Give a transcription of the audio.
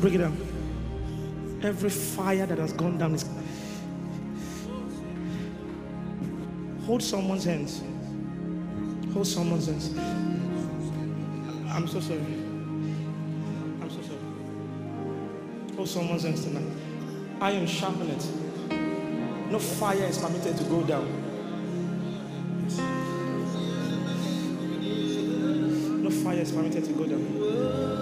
Break it down. Every fire that has gone down is... Hold someone's hands. Hold someone's hands. I'm so sorry. I'm so sorry. Hold someone's hands tonight. Iron sharpen it. No fire is permitted to go down. No fire is permitted to go down.